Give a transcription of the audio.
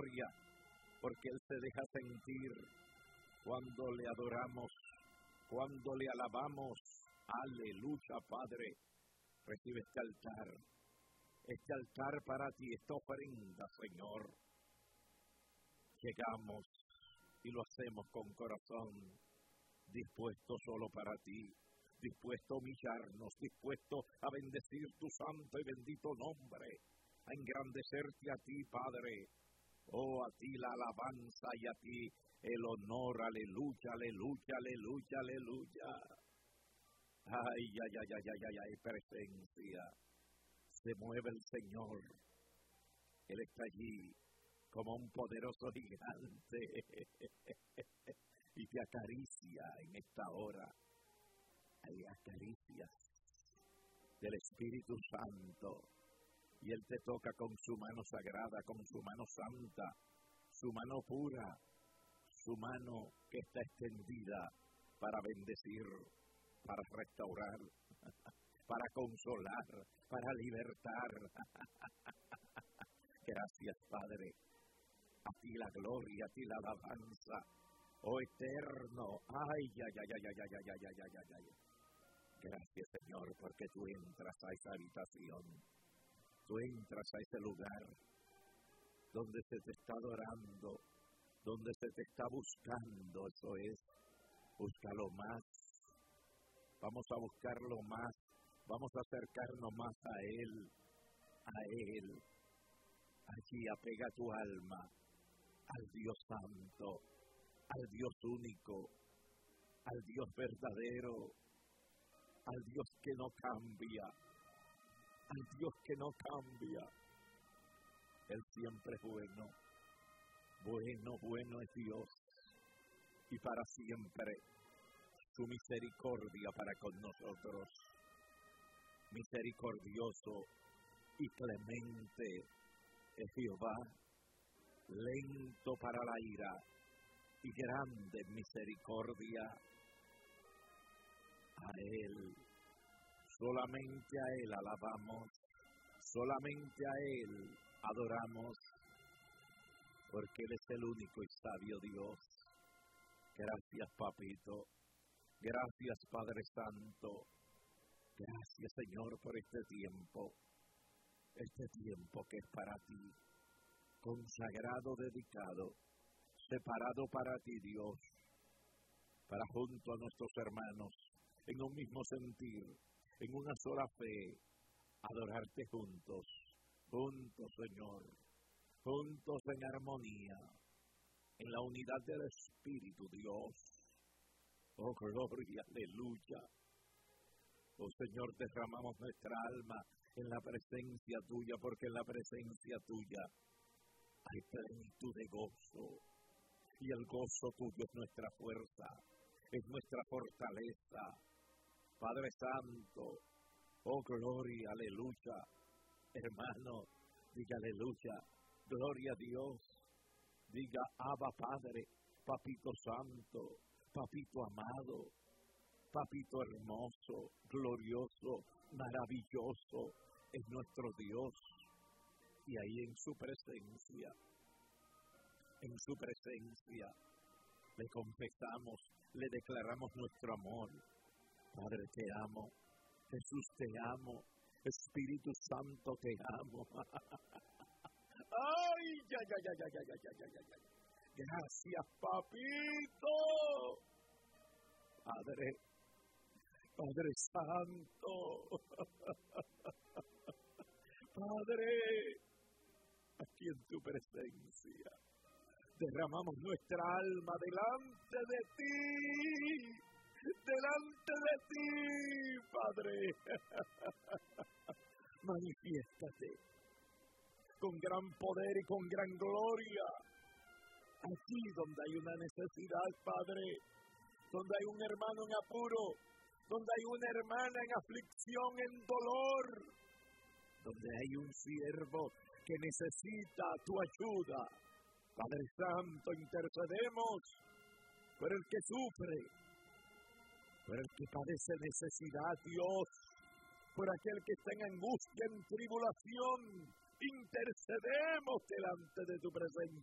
gloria, porque Él se deja sentir cuando le adoramos, cuando le alabamos. Aleluya, Padre. Recibe este altar para ti, esta ofrenda, Señor. Llegamos y lo hacemos con corazón dispuesto solo para ti, dispuesto a humillarnos, dispuesto a bendecir tu santo y bendito nombre, a engrandecerte a ti, Padre. Oh, a ti la alabanza y a ti el honor. Aleluya, aleluya, aleluya, aleluya. Ay, ay, ay, ay, ay, ay, presencia. Se mueve el Señor. Él está allí como un poderoso gigante y te acaricia en esta hora. Hay acaricias del Espíritu Santo y Él te toca con su mano sagrada, con su mano santa, su mano pura, su mano que está extendida para bendecir, para restaurar, para consolar, para libertar. Gracias, Padre. A ti la gloria, a ti la alabanza, oh eterno. Ay, ay, ay, ay, ay, ay, ay, ay, ay, ay, ay. Gracias, Señor, porque tú entras a esa habitación, tú entras a ese lugar donde se te está adorando, donde se te está buscando. Eso es, búscalo más. Vamos a buscarlo más, vamos a acercarnos más a Él, a Él. Allí apega tu alma al Dios Santo, al Dios único, al Dios verdadero, al Dios que no cambia, al Dios que no cambia. Él siempre es bueno, bueno, bueno es Dios, y para siempre su misericordia para con nosotros. Misericordioso y clemente es Jehová, lento para la ira y grande en misericordia. A Él, solamente a Él alabamos, solamente a Él adoramos, porque Él es el único y sabio Dios. Gracias, Papito. Gracias, Padre Santo. Gracias, Señor, por este tiempo que es para ti, consagrado, dedicado, separado para ti, Dios, para junto a nuestros hermanos, en un mismo sentir, en una sola fe, adorarte juntos, Señor, juntos en armonía, en la unidad del Espíritu, Dios. Oh, gloria, aleluya. Oh, Señor, derramamos nuestra alma en la presencia tuya, porque en la presencia tuya hay plenitud de gozo, y el gozo tuyo es nuestra fuerza, es nuestra fortaleza. Padre Santo, oh, gloria, aleluya. Hermano, diga aleluya, gloria a Dios. Diga, Abba Padre, Papito Santo, Papito amado, Papito hermoso, glorioso, maravilloso es nuestro Dios. Y ahí en su presencia, le confesamos, le declaramos nuestro amor. Padre, te amo. Jesús, te amo. Espíritu Santo, te amo. ¡Ay, ya! Gracias, Papito. Padre Santo. Padre, aquí en tu presencia derramamos nuestra alma delante de ti, Padre. Manifiéstate con gran poder y con gran gloria, allí donde hay una necesidad, Padre, donde hay un hermano en apuro, donde hay una hermana en aflicción, en dolor, donde hay un siervo que necesita tu ayuda. Padre Santo, intercedemos por el que sufre, por el que padece necesidad, Dios, por aquel que está en angustia, en tribulación. Intercedemos delante de tu presencia.